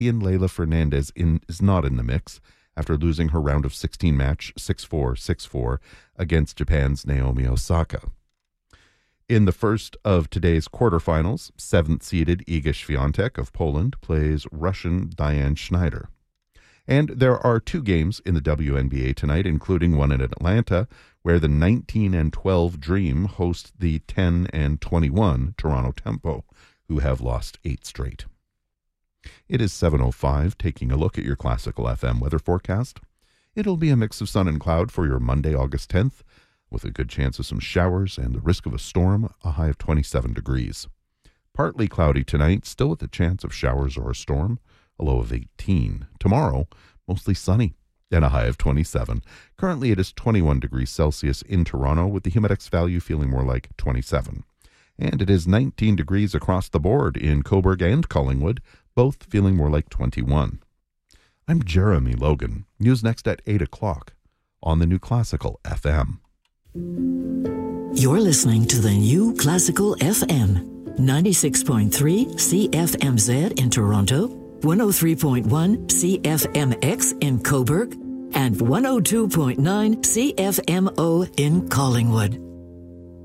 Leylah Fernandez is not in the mix after losing her round of 16 match 6-4, 6-4 against Japan's Naomi Osaka. In the first of today's quarterfinals, 7th-seeded Iga Świątek of Poland plays Russian Diane Schneider. And there are 2 games in the WNBA tonight, including one in Atlanta, where the 19-12 Dream host the 10-21 Toronto Tempo, who have lost 8 straight. It is 7:05, taking a look at your Classical FM weather forecast. It'll be a mix of sun and cloud for your Monday, August 10th, with a good chance of some showers and the risk of a storm, a high of 27 degrees. Partly cloudy tonight, still with a chance of showers or a storm, a low of 18. Tomorrow, mostly sunny and a high of 27. Currently, it is 21 degrees Celsius in Toronto, with the humidex value feeling more like 27. And it is 19 degrees across the board in Cobourg and Collingwood, both feeling more like 21. I'm Jeremy Logan. News next at 8 o'clock on the New Classical FM. You're listening to the New Classical FM, 96.3 CFMZ in Toronto, 103.1 CFMX in Cobourg, and 102.9 CFMO in Collingwood.